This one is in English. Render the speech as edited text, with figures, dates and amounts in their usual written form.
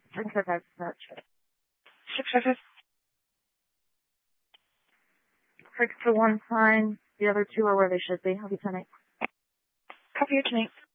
655, search. 655. 6 to 1 fine. The other two are where they should be. I'll be 10-8. Copy your 10-8.